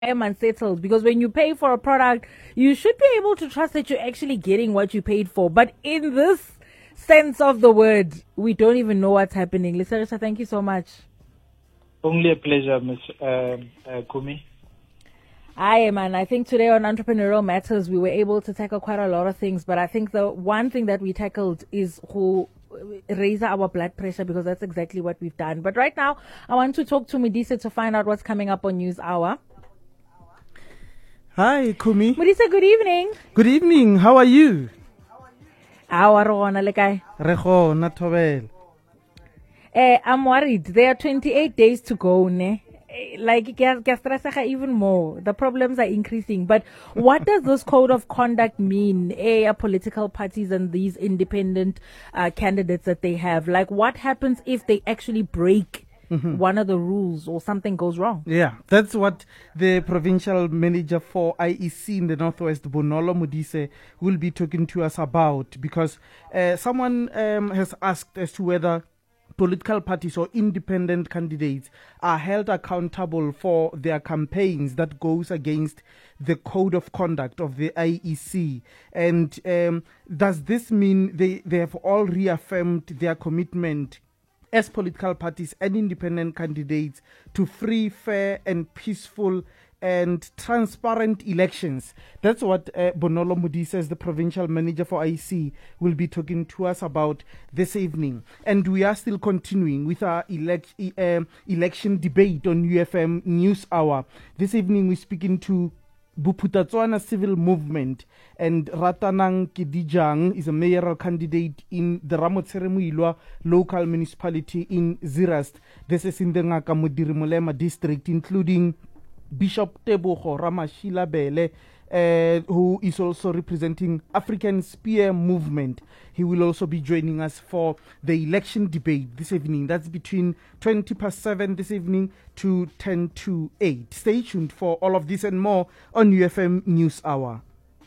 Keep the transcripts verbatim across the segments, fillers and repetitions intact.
am unsettled because when you pay for a product, you should be able to trust that you're actually getting what you paid for. But in this sense of the word, we don't even know what's happening. Lesarisa, thank you so much. Only a pleasure, Miss uh, uh, Kumi. Hi, man. I think today on Entrepreneurial Matters, we were able to tackle quite a lot of things. But I think the one thing that we tackled is who raise our blood pressure, because that's exactly what we've done. But right now, I want to talk to Modise to find out what's coming up on News Hour. Hi, Kumi. Modise, good evening. Good evening. How are you? How are you? Reho, Natobel. Eh, I'm worried. There are twenty-eight days to go, ne? Like, even more. The problems are increasing. But what does this code of conduct mean? Eh, political parties and these independent uh, candidates that they have. Like, what happens if they actually break mm-hmm. one of the rules or something goes wrong? Yeah, that's what the provincial manager for I E C in the Northwest, Bonolo Modise, will be talking to us about. Because uh, someone um, has asked as to whether political parties or independent candidates are held accountable for their campaigns that goes against the code of conduct of the I E C. And um, does this mean they, they have all reaffirmed their commitment as political parties and independent candidates to free, fair and peaceful and transparent elections? That's what uh, Bonolo Modise, as the provincial manager for I E C, will be talking to us about this evening. And we are still continuing with our elect, uh, election debate on U F M News Hour. This evening we're speaking to Bophuthatswana Civil Movement, and Ratanang Kidijang is a mayoral candidate in the Ramotshere Moilwa local municipality in Zeerust. This is in the Ngaka Modiri Molema district, including Bishop Tebogo Ramashila Bele, uh, who is also representing African Spear Movement. He will also be joining us for the election debate this evening. That's between twenty past seven this evening to ten to eight. Stay tuned for all of this and more on U F M News Hour.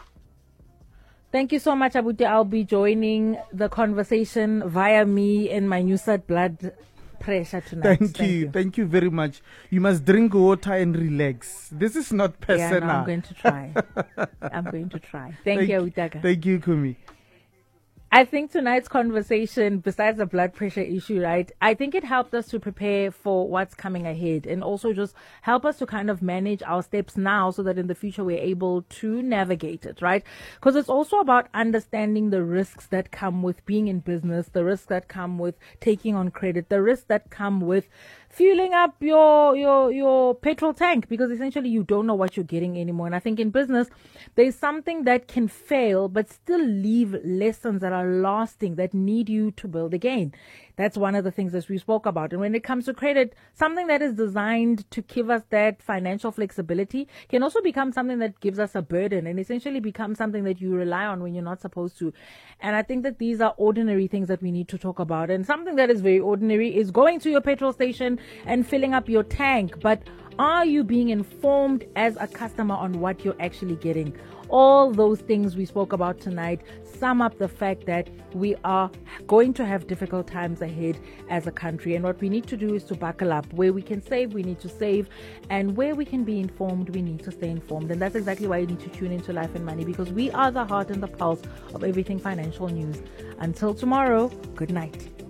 Thank you so much, Abuti. I'll be joining the conversation via me and my Newsat blood pressure tonight. Thank, Thank you. you. Thank you very much. You must drink water and relax. This is not personal. Yeah, no, I'm going to try. I'm going to try. Thank, Thank you, Awitaka. Thank you, Kumi. I think tonight's conversation, besides the blood pressure issue, right, I think it helped us to prepare for what's coming ahead, and also just help us to kind of manage our steps now so that in the future we're able to navigate it, right? Because it's also about understanding the risks that come with being in business, the risks that come with taking on credit, the risks that come with fueling up your your your petrol tank, because essentially you don't know what you're getting anymore. And I think in business there's something that can fail but still leave lessons that are lasting, that need you to build again. That's one of the things that we spoke about. And when it comes to credit, something that is designed to give us that financial flexibility can also become something that gives us a burden, and essentially become something that you rely on when you're not supposed to. And I think that these are ordinary things that we need to talk about. And something that is very ordinary is going to your petrol station and filling up your tank. But are you being informed as a customer on what you're actually getting? All those things we spoke about tonight sum up the fact that we are going to have difficult times ahead as a country. And what we need to do is to buckle up. Where we can save, we need to save. And where we can be informed, we need to stay informed. And that's exactly why you need to tune into Life and Money, because we are the heart and the pulse of everything financial news. Until tomorrow, good night.